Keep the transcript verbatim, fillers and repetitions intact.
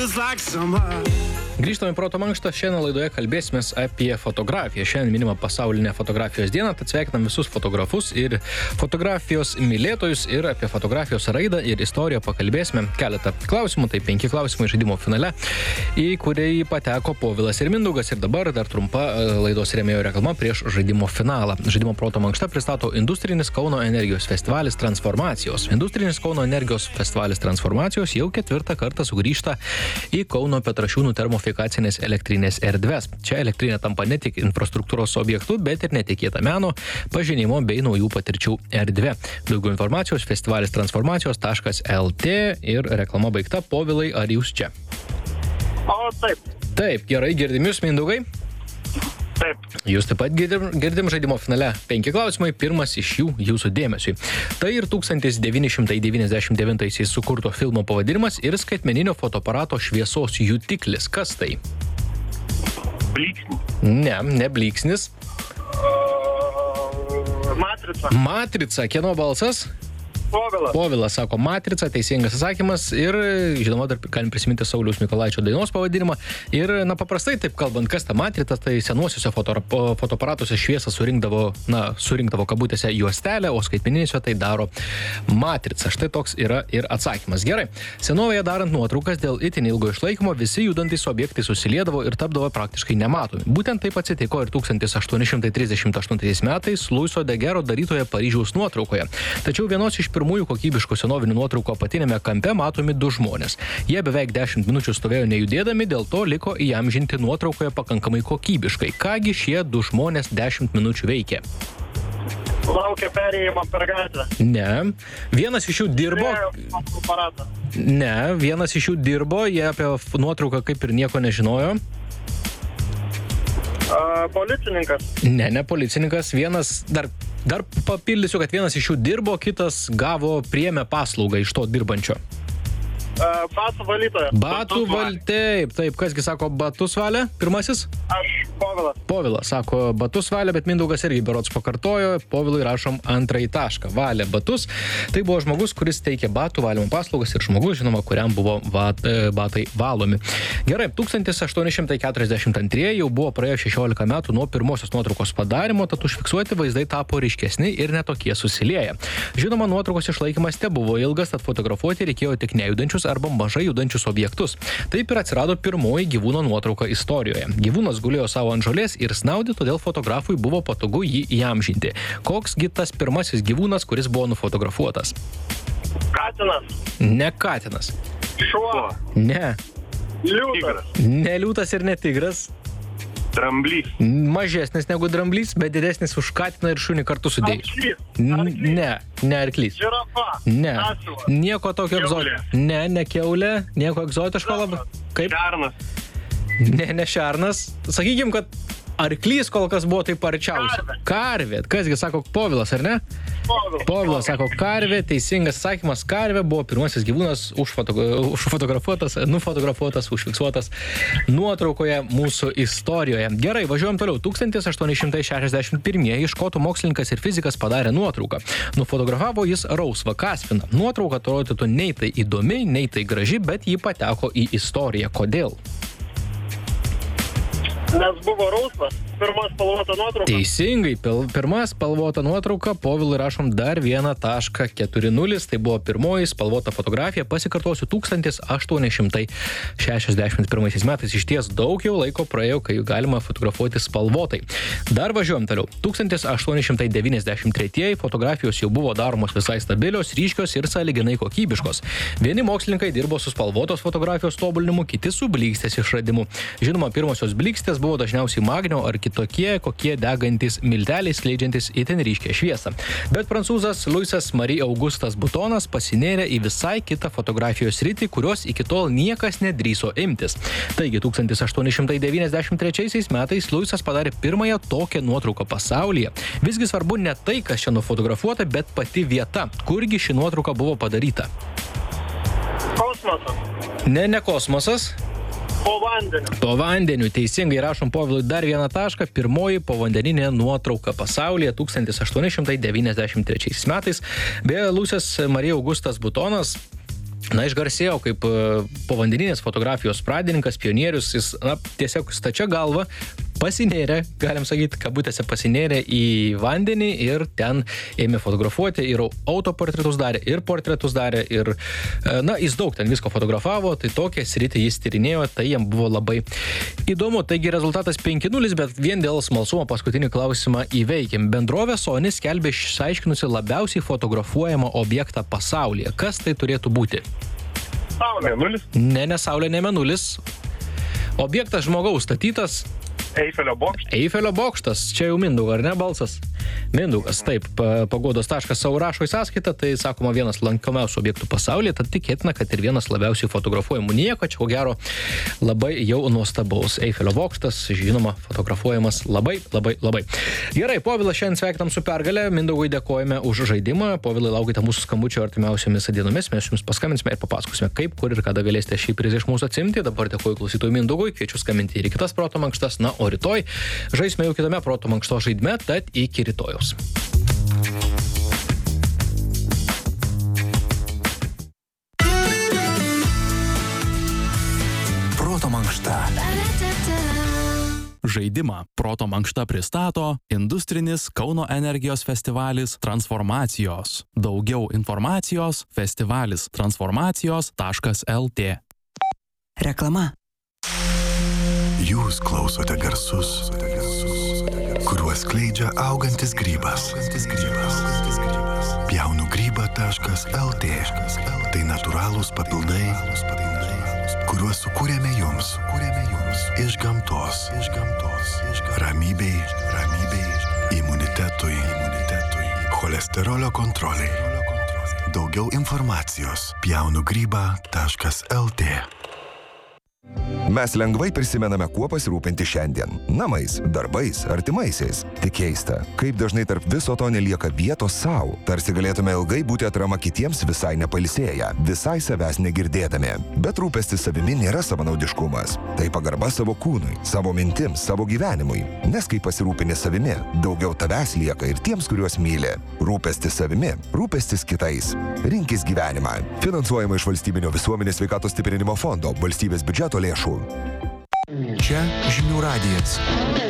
feels like summer. Grįžtame į Proto mankštą, šiandien laidoje kalbėsime apie fotografiją. Šiandien minima pasaulinė fotografijos diena, tad sveikinam visus fotografus ir fotografijos mylėtojus ir apie fotografijos raidą ir istoriją pakalbėsime keletą klausimų, tai penki klausimai žaidimo finale, į kurį pateko Povilas ir Mindaugas ir dabar dar trumpa laidos rėmėjo reklama prieš žaidimo finalą. Žaidimo Proto mankšta pristato Industrinis Kauno energijos festivalis Transformacijos. Industrinis Kauno energijos festivalis Transformacijos jau ketvirtą kartą sugrįžta į Kauno Petrašiūnų termofikacinės elektrinės erdves. Čia elektrinė tampa ne tik infrastruktūros objektu, bet ir netikėta meno, pažinimo bei naujų patirčių erdvė. Daugiau informacijos festivalis transformacijos taškas el tė ir reklama baigta. Povilai, ar jūs čia? O, taip. Taip, gerai, girdim jūs, Mindaugai? Taip. Jūs taip pat girdim, girdim žaidimo finale. Penki klausimai, pirmas iš jų jūsų dėmesiui. Tai ir tūkstantis devyni šimtai devyniasdešimt devintaisiais sukurto filmo pavadinimas ir skaitmeninio fotoaparato šviesos jutiklis. Kas tai? Blyksnis. Ne, ne blyksnis. Uh, matrica. Matrica. Kieno balsas? Povilas. Povilas sako matrica, teisingas atsakymas ir, žinoma, dar galim prisiminti Sauliaus Mikolaičio dainos pavadinimą. Ir, na, paprastai taip kalbant, kas ta matrica, tai senuosiuose foto, fotoaparatuose šviesą surinkdavo, na, surinkdavo kabutėse juostelę, o skaitmeninėse tai daro matrica. Štai toks yra ir atsakymas. Gerai. Senovėje darant nuotraukas dėl itin ilgo išlaikymo, visi judantys objektai susiliedavo ir tapdavo praktiškai nematomi. Būtent taip atsitiko ir tūkstantis aštuoni šimtai trisdešimt aštuntaisiais metais Luiso Degero darytoje Paryžiaus nuotraukoje. Tačiau vienos iš pirmųjų kokybiškų senovinių nuotraukų apatinėme kampe matomi du žmonės. Jie beveik dešimt minučių stovėjo nejudėdami, dėl to liko įamžinti nuotraukoje pakankamai kokybiškai. Kągi šie du žmonės dešimt minučių veikė? Laukia perėjimo per gatvę. Ne. Vienas iš jų dirbo... Aparatą. Ne, vienas iš jų dirbo, jie apie nuotrauką kaip ir nieko nežinojo. Uh, policininkas. Ne, ne policininkas, vienas dar... Dar papildysiu, kad vienas iš jų dirbo, kitas gavo, priėmė paslaugą iš to dirbančio. Uh, batų valytoja. Batų val... Taip, taip, kasgi sako batus valė? Pirmasis? Aš Povilas. Povilas sako batus valė, bet Mindaugas irgi berods pakartojo. Povilui rašom antrąjį tašką. Valė batus. Tai buvo žmogus, kuris teikė batų valymo paslaugas ir žmogus, žinoma, kuriam buvo vat, batai valomi. Gerai, tūkstantis aštuoni šimtai keturiasdešimt antrieji jau buvo praėjo šešiolika metų nuo pirmosios nuotraukos padarimo, tad užfiksuoti vaizdai tapo ryškesni ir netokie susilieję. Žinoma, nuotraukos išlaikymas tebuvo ilgas, tad fotografuoti reikėjo tik nejudančius arba mažai judančius objektus. Taip ir atsirado pirmoji gyvūno nuotrauka istorijoje. Gyvūnas gulėjo savo ant žolės ir snaudė, todėl fotografui buvo patogu jį įamžinti. Koksgi tas pirmasis gyvūnas, kuris buvo nufotografuotas? Katinas. Ne katinas. Šuo. Ne. Liūtas. Ne liūtas ir ne tigras. Dramblys. Mažesnis negu dramblys, bet didesnis už katiną ir šunį kartu sudėjus. Arklys. N- Ne, ne arklys. Žirafa. Ne. Asila. Nieko tokio Kiaulė. egzotiško. Ne, ne kiaulė, nieko egzotiško labai. Kaip? Šernas. Ne, ne šernas. Sakykim, kad arklys kol kas buvo taip arčiausiai. Karvė. Karvė. Kasgi sako Povilas, ar ne? Povilas. Povilas sako karvė, teisingas atsakymas. Karvė buvo pirmasis gyvūnas užfoto, užfotografuotas, nufotografuotas, užfiksuotas nuotraukoje mūsų istorijoje. Gerai, važiuojam toliau. tūkstantis aštuoni šimtai šešiasdešimt pirmieji škotų mokslininkas ir fizikas padarė nuotrauką. Nufotografavo jis rausvą kaspiną. Nuotrauka atrodytų nei tai įdomi, nei tai graži, bet ji pateko į istoriją. Kodėl? Nes buvo rausvas. Pirma spalvota nuotrauka. Teisingai, pil, pirma spalvota nuotrauka, Povilui rašom dar vieną tašką keturi nulis, tai buvo pirmoji spalvota fotografija, pasikartosiu, tūkstantis aštuoni šimtai šešiasdešimt pirmaisiais metais, iš ties daug jau laiko praėjo, kai galima fotografuoti spalvotai. Dar važiuojam toliau, tūkstantis aštuoni šimtai devyniasdešimt tretieji fotografijos jau buvo daromos visai stabilios, ryškios ir sąlyginai kokybiškos. Vieni mokslininkai dirbo su spalvotos fotografijos tobulinimu, kiti su blykstės išradimu. Žinoma, pirmosios blykstės buvo dažniausiai magnio ar kitokie, kokie degantis milteliai skleidžiantis itin ryškią šviesą. Bet prancūzas Louisas Marie Augustas Butonas pasinėrė į visai kitą fotografijos sritį, kurios iki tol niekas nedrįso imtis. Taigi, tūkstantis aštuoni šimtai devyniasdešimt trečiaisiais metais Louisas padarė pirmąją tokią nuotrauką pasaulyje. Visgi svarbu ne tai, kas čia nufotografuota, bet pati vieta, kurgi ši nuotrauka buvo padaryta. Kosmosas. Ne, ne kosmosas. Po vandeniu. Po vandeniu, teisingai rašom Povilui dar vieną tašką. Pirmoji povandeninė nuotrauka pasaulyje tūkstantis aštuoni šimtai devyniasdešimt trečiaisiais metais. Beje, Louisas Marie Augustas Butonas Na, išgarsėjo kaip povandeninės fotografijos pradininkas, pionierius, jis, na, tiesiog stačia galva pasinėrė, galim sakyti, kabutėse pasinėrė į vandenį ir ten ėmė fotografuoti ir autoportretus darė, ir portretus darė, ir, na, jis daug ten visko fotografavo, tai tokią sritį jis tyrinėjo, tai jam buvo labai įdomu. Taigi rezultatas penki nulis, bet vien dėl smalsumo paskutinį klausimą įveikėm. Bendrovė Sony skelbė išaiškinusi labiausiai fotografuojamą objektą pasaulyje. Kas tai turėtų būti? Saulė. Mėnulis. Ne, ne Saulė, ne Mėnulis. Objektas žmogaus statytas. Eifelio bokštas. Eifelio bokštas. Čia jau Mindaugo, ar ne, balsas? Mindaugas, taip, pagodos taškas savo rašo į sąskaitą, tai sakoma vienas lankomiausių objektų pasaulyje, tad tikėtina, kad ir vienas labiausiai fotografuojamų. Nieko, čia ko gero labai jau nuostabaus. Eifelio bokštas, žinoma, fotografuojamas labai, labai, labai. Gerai, Povilas, šiandien sveikinam su pergalė, Mindaugui dėkojame už žaidimą. Povilai, laukite mūsų skambučio artimiausiomis dienomis, mes jums paskambinsime ir papasakosime, kaip, kur ir kada galėsite šį prizą iš mūsų atsimti. Dabar dėkoju klausytojui Mindaugui, kviečiu skambinti ir į kitas proto mankštas. Na, o rytoj žaisime jau kitame proto mankšto žaidime, tad iki rytojaus. Proto mankšta. Žaidimą Proto mankšta pristato industrinis Kauno energijos festivalis Transformacijos. Daugiau informacijos festivalis transformacijos taškas lt. Reklama. Jūs klausote garsus, kuriuos skleidžia augantis grybas. pjaunu grybą taškas lt. Tai natūralūs papildai, kuriuos sukūrėme jums iš gamtos. Ramybei, ramybei, imunitetui, cholesterolio kontroliai. Daugiau informacijos pjaunu grybą taškas lt. Mes lengvai prisimename, kuo pasirūpinti šiandien. Namais, darbais, artimaisiais. Tik keista, kaip dažnai tarp viso to nelieka vietos savo. Tarsi galėtume ilgai būti atrama kitiems visai nepailsėję, visai savęs negirdėdami. Bet rūpestis savimi nėra savanaudiškumas. Tai pagarba savo kūnui, savo mintims, savo gyvenimui. Nes kai pasirūpini savimi, daugiau tavęs lieka ir tiems, kuriuos myli. Rūpestis savimi, rūpestis kitais. Rinkis gyvenimą. Finansuojama iš Valstybinio visuomenės sveikatos stiprinimo fondo, valstybės biudžeto lėšų. Čia Žinių radijas.